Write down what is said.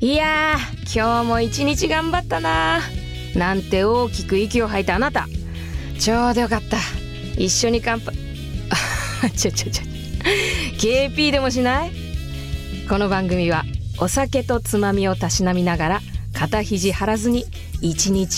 いやー、今日も一日頑張ったななんて大きく息を吐いたあなた、ちょうどよかった。一緒に乾杯KP でもしない？この番組はお酒とつまみをたしなみながら肩肘張らずに一日